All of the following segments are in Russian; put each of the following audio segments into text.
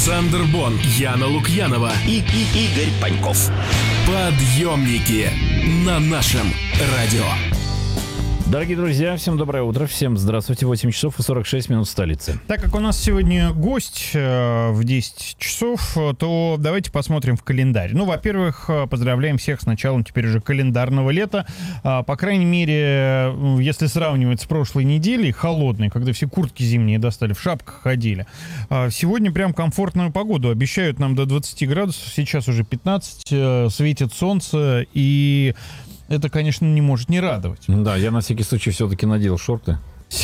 Александр Бон, Яна Лукьянова и Игорь Паньков. Подъемники на нашем радио. Дорогие друзья, всем доброе утро, всем здравствуйте, 8 часов и 46 минут в столице. Так как у нас сегодня гость в 10 часов, то давайте посмотрим в календарь. Ну, во-первых, поздравляем всех с началом теперь уже календарного лета. По крайней мере, если сравнивать с прошлой неделей, холодной, когда все куртки зимние достали, в шапках ходили. Сегодня прям комфортную погоду обещают нам до 20 градусов, сейчас уже 15, светит солнце и... Это, конечно, не может не радовать. Да, я на всякий случай все-таки надел шорты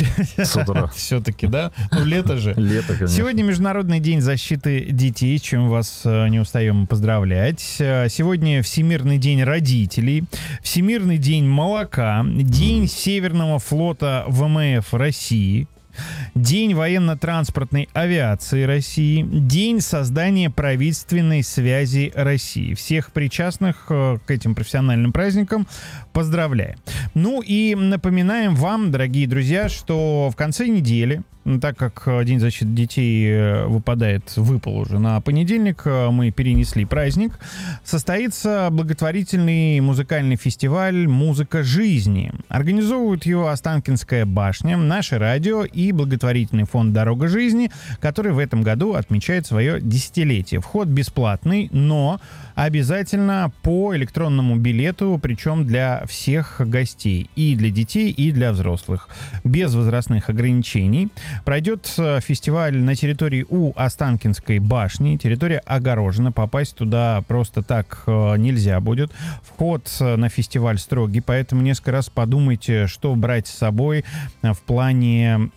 с утра. Все-таки, да? Ну, лето же. Лето, конечно. Сегодня Международный день защиты детей, чем вас не устаем поздравлять. Сегодня Всемирный день родителей, Всемирный день молока, День Северного флота ВМФ России, День военно-транспортной авиации России, День создания правительственной связи России. Всех причастных к этим профессиональным праздникам поздравляем. Ну и напоминаем вам, дорогие друзья, что в конце недели, так как День защиты детей выпал уже на понедельник, мы перенесли праздник, состоится благотворительный музыкальный фестиваль «Музыка жизни». Организовывают его Останкинская башня, наше радио и благотворительный фонд «Дорога жизни», который в этом году отмечает свое десятилетие. Вход бесплатный, но обязательно по электронному билету, причем для всех гостей, и для детей, и для взрослых, без возрастных ограничений. Пройдет фестиваль на территории у Останкинской башни. Территория огорожена, попасть туда просто так нельзя будет. Вход на фестиваль строгий, поэтому несколько раз подумайте, что брать с собой в плане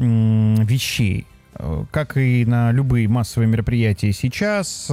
вещей. Как и на любые массовые мероприятия сейчас,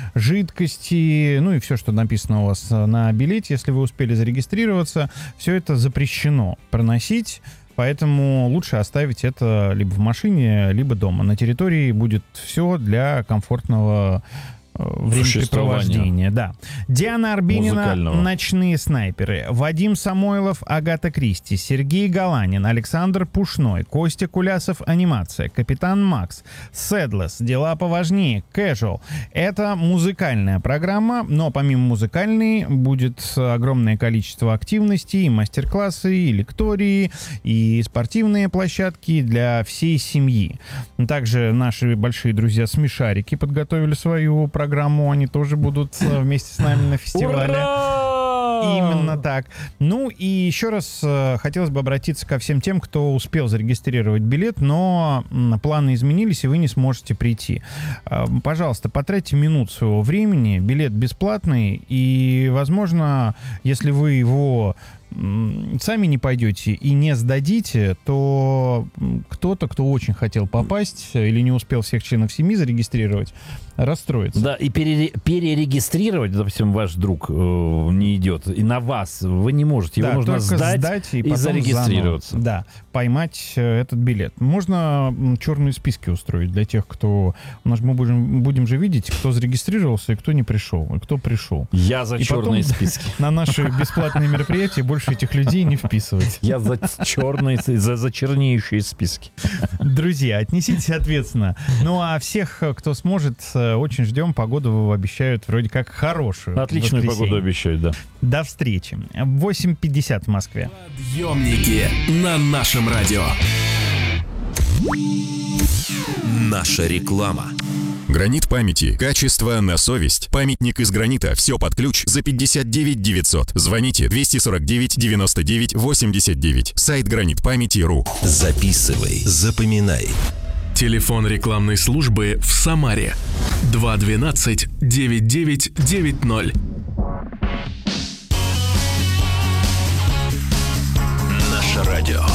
жидкости, ну и все, что написано у вас на билете, если вы успели зарегистрироваться, все это запрещено проносить. Поэтому лучше оставить это либо в машине, либо дома. На территории будет все для комфортного времяпрепровождения. Да. Диана Арбенина, «Ночные снайперы», Вадим Самойлов, Агата Кристи, Сергей Галанин, Александр Пушной, Костя Кулясов, анимация, Капитан Макс, Седлес, Дела поважнее, Casual. Это музыкальная программа, но помимо музыкальной будет огромное количество активностей, и мастер-классы, и лектории, и спортивные площадки для всей семьи. Также наши большие друзья Смешарики подготовили свою программу, они тоже будут вместе с нами на фестивале. Ура! Именно так. Ну и еще раз хотелось бы обратиться ко всем тем, кто успел зарегистрировать билет, но планы изменились, и вы не сможете прийти. Пожалуйста, потратьте минуту своего времени, билет бесплатный, и, возможно, если вы его сами не пойдете и не сдадите, то кто-то, кто очень хотел попасть или не успел всех членов семьи зарегистрировать, расстроится. Да, и перерегистрировать, допустим, ваш друг не идет, и на вас вы не можете. Его нужно сдать и зарегистрироваться. Заново, да, поймать этот билет. Можно черные списки устроить для тех, кто... Мы будем же видеть, кто зарегистрировался и кто не пришел, и кто пришел. Я за черные списки. На наши бесплатные мероприятия больше этих людей не вписывать. Я за черные, за чернеющие списки. Друзья, отнеситесь ответственно. Ну а всех, кто сможет, очень ждем. Погоду обещают вроде как хорошую. Отличную погоду обещают, да. До встречи. 8:50 в Москве. Подъемники на нашем радио. Наша реклама. Гранит памяти. Качество на совесть. Памятник из гранита. Все под ключ за 59 900. Звоните 249 99 89. Сайт гранитпамяти.ру. Записывай, запоминай. Телефон рекламной службы в Самаре 212 9990. Наше радио.